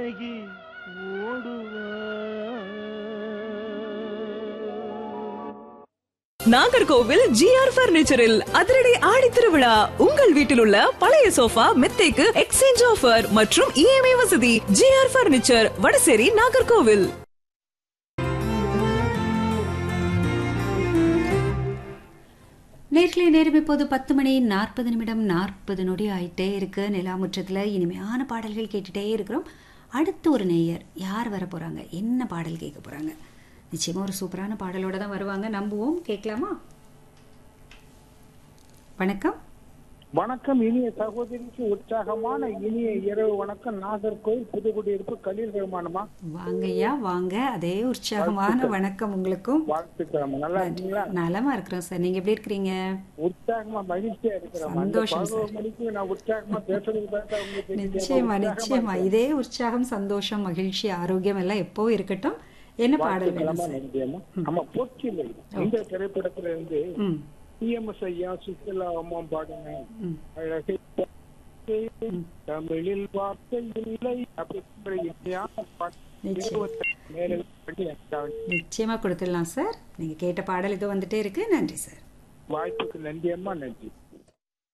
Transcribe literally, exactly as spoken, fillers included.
Nagercoil GR பர்னிச்சரில் அதிரடி ஆடி திருவிழா. உங்கள் வீட்டில் உள்ள பழைய சோஃபா மெத்தைக்கு எக்ஸ்சேஞ்ச் ஆஃபர் மற்றும் இஎம்ஐ வசதி. GR furniture, Vadasery, Nagercoil. நேர்களை நேரம் இப்போது பத்து மணி நாற்பது நிமிடம் நாற்பது நொடி ஆயிட்டே இருக்கு. நிலாமுற்றத்தில் இனிமையான பாடல்கள் கேட்டுட்டே இருக்கிறோம். அடுத்து ஒரு நேயர் யார் வர போறாங்க, என்ன பாடல் கேட்க போறாங்க? நிச்சயமா ஒரு சூப்பரான பாடலோட தான் வருவாங்க, நம்புவோம். கேட்கலாமா? வணக்கம். வணக்கம். இனிய சகோதரிக்கு உற்சாகமான இனிய இரவு வணக்கம். நாகர்கோவில் புதுக்குடியிருப்பு கலீல் ரஹ்மானுமா? வாங்கய்யா வாங்க. அதே உற்சாகமான வணக்கம் உங்களுக்கும். வாழ்த்துக்கிறோம். நல்லா இருக்கீங்களா? நலமா இருக்கிறோம் சார். நீங்க எப்படி இருக்கிறீங்க? உற்சாகமா மகிழ்ச்சியா இருக்கிறோம். சந்தோஷம் சார். மணிக்கு நான் உற்சாகமா பேசுறது பார்த்தா உங்களுக்கு நிச்சயமா நிச்சயமா இதே உற்சாகம், சந்தோஷம், மகிழ்ச்சி, ஆரோக்கியம் எல்லாம் எப்போ இருக்கட்டும். என்ன பாடல் வேணும் சார்? ஆமா, போக்கில்லை இந்த திரைப்படத்துல இருந்து ம் டிஎம்எஸ் ஐயா சுற்றுலா அம்மா பாடுங்க. அழகை தமிழில் வார்த்தை இல்லை நிச்சயமா கொடுத்துடலாம் சார். நீங்க கேட்ட பாடல் இதோ வந்துட்டே இருக்கு. நன்றி சார். வாய்ப்புக்கு நன்றி அம்மா. நன்றி.